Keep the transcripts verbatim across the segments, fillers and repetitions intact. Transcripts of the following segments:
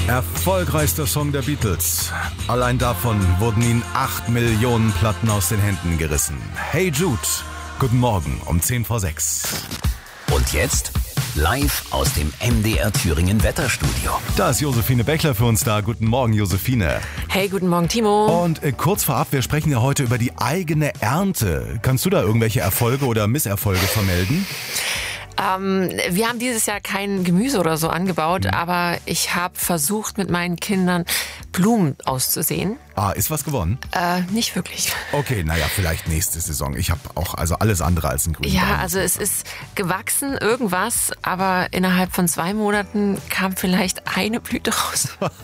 Erfolgreichster Song der Beatles. Allein davon wurden ihnen acht Millionen Platten aus den Händen gerissen. Hey Jude, guten Morgen um zehn vor sechs. Und jetzt live aus dem M D R Thüringen Wetterstudio. Da ist Josephine Bechler für uns da. Guten Morgen, Josephine. Hey, guten Morgen, Timo. Und äh, kurz vorab, wir sprechen ja heute über die eigene Ernte. Kannst du da irgendwelche Erfolge oder Misserfolge vermelden? Ähm, wir haben dieses Jahr kein Gemüse oder so angebaut, Mhm. aber ich habe versucht, mit meinen Kindern Blumen auszusehen. Ah, ist was gewonnen? Äh, nicht wirklich. Okay, naja, vielleicht nächste Saison. Ich habe auch also alles andere als einen grünen Ja, Daumen. also es ist gewachsen, irgendwas, aber innerhalb von zwei Monaten kam vielleicht eine Blüte raus.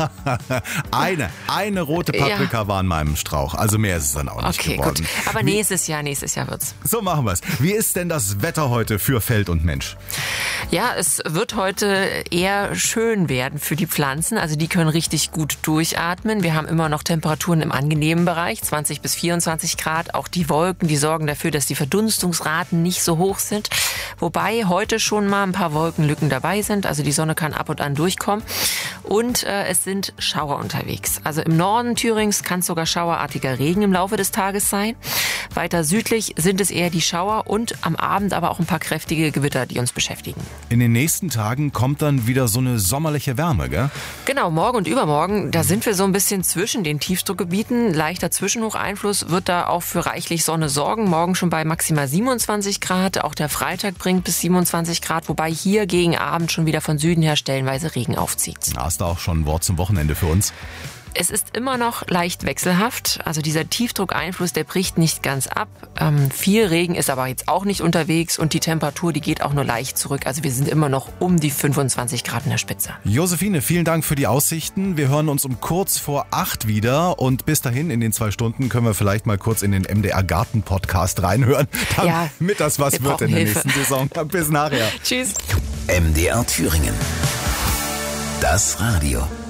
eine, eine rote Paprika Ja. war in meinem Strauch. Also mehr ist es dann auch nicht Okay, geworden. gut. Aber Wie, nächstes Jahr, nächstes Jahr wird's. so machen wir es. Wie ist denn das Wetter heute für Feld und Mensch? Ja, es wird heute eher schön werden für die Pflanzen. Also die können richtig gut durchatmen. Wir haben immer noch Temperaturen im angenehmen Bereich, zwanzig bis vierundzwanzig Grad. Auch die Wolken, die sorgen dafür, dass die Verdunstungsraten nicht so hoch sind. Wobei heute schon mal ein paar Wolkenlücken dabei sind. Also die Sonne kann ab und an durchkommen. Und äh, es sind Schauer unterwegs. Also im Norden Thürings kann es sogar schauerartiger Regen im Laufe des Tages sein. Weiter südlich sind es eher die Schauer und am Abend aber auch ein paar kräftige Gewitter, die uns beschäftigen. In den nächsten Tagen kommt dann wieder so eine sommerliche Wärme, gell? Genau, morgen und übermorgen, da sind wir so ein bisschen zwischen den Tiefdruckgebieten. Leichter Zwischenhocheinfluss wird da auch für reichlich Sonne sorgen. Morgen schon bei maximal siebenundzwanzig Grad. Auch der Freitag bringt bis siebenundzwanzig Grad, wobei hier gegen Abend schon wieder von Süden her stellenweise Regen aufzieht. Hast du auch schon ein Wort zum Wochenende für uns? Es ist immer noch leicht wechselhaft. Also dieser Tiefdruckeinfluss, der bricht nicht ganz ab. Ähm, viel Regen ist aber jetzt auch nicht unterwegs und die Temperatur, die geht auch nur leicht zurück. Also wir sind immer noch um die fünfundzwanzig Grad in der Spitze. Josephine, vielen Dank für die Aussichten. Wir hören uns um kurz vor acht wieder und bis dahin in den zwei Stunden können wir vielleicht mal kurz in den M D R Garten Podcast reinhören, damit das was wir wird in der brauchen Hilfe. nächsten Saison. Bis nachher. Tschüss. M D R Thüringen. Das Radio.